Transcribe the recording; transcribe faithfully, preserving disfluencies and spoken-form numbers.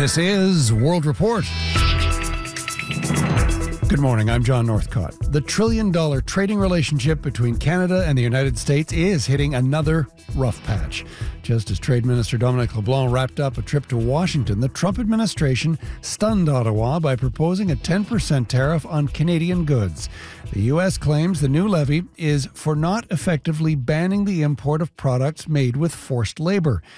This is World Report. Good morning, I'm John Northcott. The trillion-dollar trading relationship between Canada and the United States is hitting another rough patch. Just as Trade Minister Dominic LeBlanc wrapped up a trip to Washington, the Trump administration stunned Ottawa by proposing a ten percent tariff on Canadian goods. The U S claims the new levy is for not effectively banning the import of products made with forced labor.